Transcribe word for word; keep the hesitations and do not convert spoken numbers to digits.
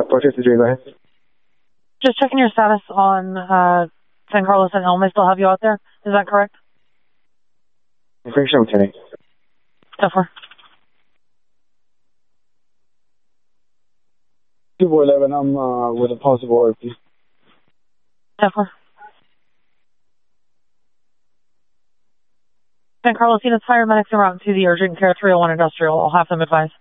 four fifty-three, go ahead. Just checking your status on uh, San Carlos and Elm. I still have you out there. Is that correct? Information, Lieutenant. ten four. two four eleven, I'm uh, with a possible O R P. ten four. San Carlos units, fire medics en route to the urgent care three oh one industrial. I'll have them advise.